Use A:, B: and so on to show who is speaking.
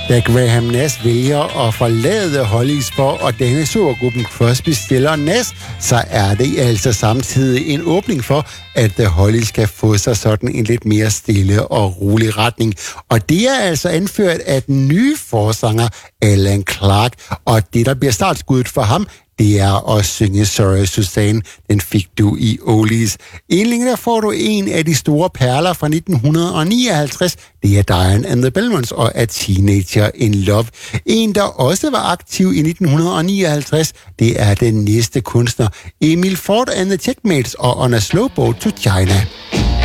A: Da Graham Nash vælger at forlade Hollies for at danne supergruppen Crosby, Stills & Nash, så er det altså samtidig en åbning for, at The Hollies skal få sig sådan en lidt mere stille og rolig retning. Og det er altså anført af den nye forsanger Alan Clark, og det, der bliver startskuddet for ham, det er at synge Sorry Suzanne. Den fik du i Oldies. Endelig der får du en af de store perler fra 1959. Det er Diane and the Belmonts og A Teenager in Love. En, der også var aktiv i 1959, det er den næste kunstner Emil Ford and the Checkmates og On a Slow Boat to China.